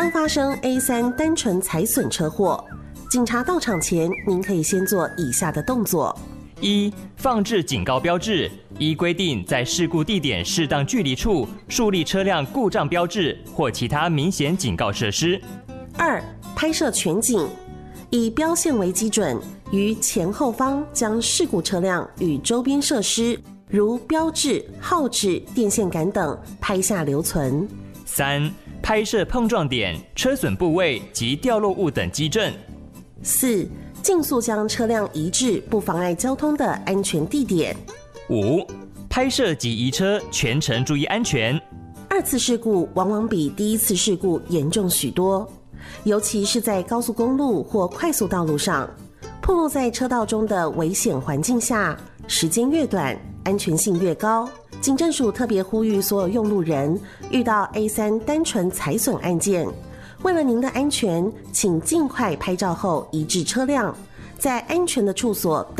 当发生 A3 单纯财损车祸，警察到场前，您可以先做以下的动作 ：1. 放置警告标志，依规定在事故地点适当距离处树立车辆故障标志或其他明显警告设施。 2. 拍摄全景，以标线为基准，于前后方将事故车辆与周边设施，如标志、号志、电线杆等拍下留存。 3. 拍摄碰撞点、车损部位及掉落物等基证。 4. 尽速将车辆移至不妨碍交通的安全地点。 5. 拍摄及移车，全程注意安全。 2次事故往往比第1次事故严重许多，尤其是在高速公路或快速道路上，暴露在车道中的危险环境下，时间越短，安全性越高。警政署特别呼吁所有用路人，遇到 A3 单纯财损案件，为了您的安全，请尽快拍照后移至车辆，在安全的处所